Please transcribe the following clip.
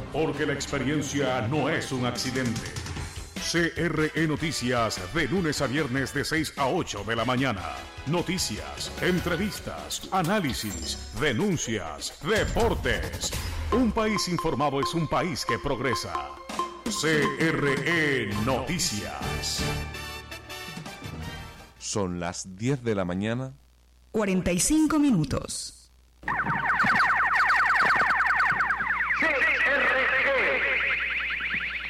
porque la experiencia no es un accidente. CRE Noticias, de lunes a viernes de 6 a 8 de la mañana. Noticias, entrevistas, análisis, denuncias, deportes. Un país informado es un país que progresa. CRE Noticias. Son las 10 de la mañana. 45 minutos.